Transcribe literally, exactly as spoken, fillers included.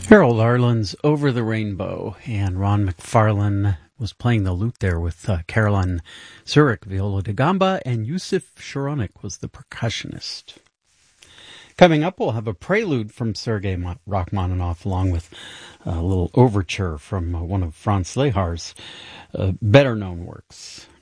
Harold Arlen's Over the Rainbow, and Ron McFarlane was playing the lute there with uh, Caroline Zurich, viola da gamba, and Yusuf Sharonik was the percussionist. Coming up, we'll have a prelude from Sergei Rachmaninoff, along with a little overture from uh, one of Franz Lehar's uh, better-known works.